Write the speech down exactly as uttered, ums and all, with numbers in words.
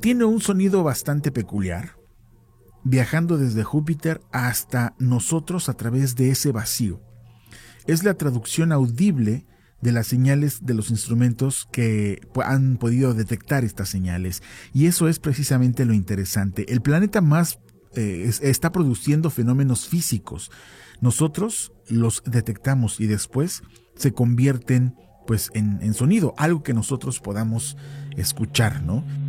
tiene un sonido bastante peculiar, viajando desde Júpiter hasta nosotros a través de ese vacío. Es la traducción audible de las señales de los instrumentos que han podido detectar estas señales. Y eso es precisamente lo interesante. El planeta más eh, es, está produciendo fenómenos físicos. Nosotros los detectamos y después se convierten pues en, en sonido, algo que nosotros podamos escuchar, ¿no?